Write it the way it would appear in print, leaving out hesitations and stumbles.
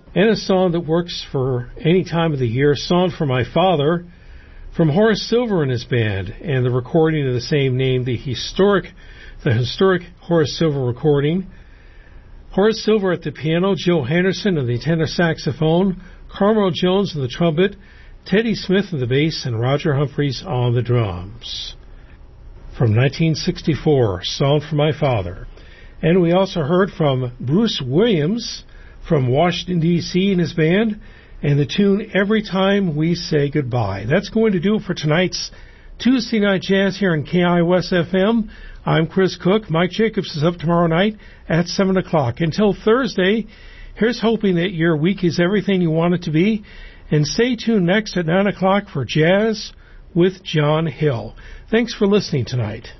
And a song that works for any time of the year, Song for My Father, from Horace Silver and his band, and the recording of the same name, the historic Horace Silver recording. Horace Silver at the piano, Joe Henderson on the tenor saxophone, Carmel Jones on the trumpet, Teddy Smith on the bass, and Roger Humphreys on the drums. From 1964, Song for My Father. And we also heard from Bruce Williams from Washington, D.C. and his band, and the tune Every Time We Say Goodbye. That's going to do it for tonight's Tuesday Night Jazz here on KIOS FM. I'm Chris Cook. Mike Jacobs is up tomorrow night at 7 o'clock. Until Thursday, here's hoping that your week is everything you want it to be. And stay tuned next at 9 o'clock for Jazz with John Hill. Thanks for listening tonight.